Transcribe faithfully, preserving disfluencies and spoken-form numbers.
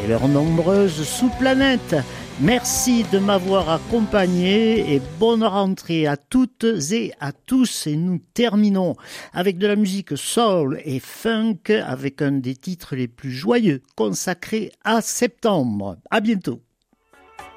et leurs nombreuses sous-planètes. Merci de m'avoir accompagné et bonne rentrée à toutes et à tous. Et nous terminons avec de la musique soul et funk avec un des titres les plus joyeux consacrés à septembre. À bientôt.